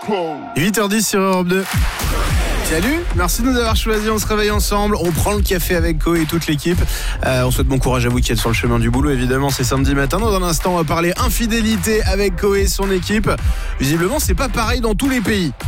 8h10 sur Europe 2. Salut, merci de nous avoir choisis, on se réveille ensemble, on prend le café avec Koé et toute l'équipe. On souhaite bon courage à vous qui êtes sur le chemin du boulot, évidemment c'est samedi matin. Dans un instant on va parler infidélité avec Koé et son équipe. Visiblement c'est pas pareil dans tous les pays.